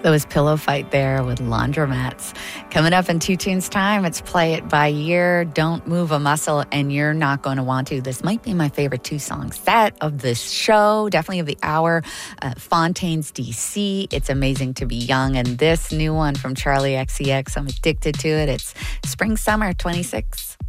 That was Pillow Fight there with Laundromats. Coming up in 2 Tunes time, it's Play It By Ear, Don't Move a Muscle, and You're Not Going to Want to. This might be my favorite 2-song set of this show, definitely of the hour. Fontaine's DC, It's Amazing to Be Young, and this new one from Charlie XCX, I'm addicted to it. It's Spring Summer 26.